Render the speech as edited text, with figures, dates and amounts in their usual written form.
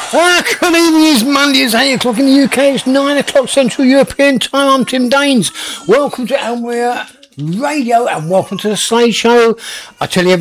Good evening, it's Monday, it's 8 o'clock in the UK, it's 9 o'clock Central European time. I'm Tim Daines. Welcome to Elmweir Radio and welcome to the Slade Show. I tell you,